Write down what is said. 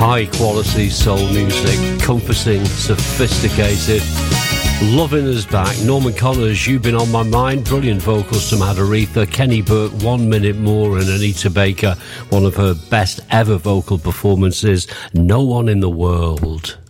high-quality soul music, comforting, sophisticated. Loving Us Back. Norman Connors, You've Been On My Mind. Brilliant vocals from Aretha. Kenny Burke, 1 Minute More, and Anita Baker, one of her best ever vocal performances, No One in the World.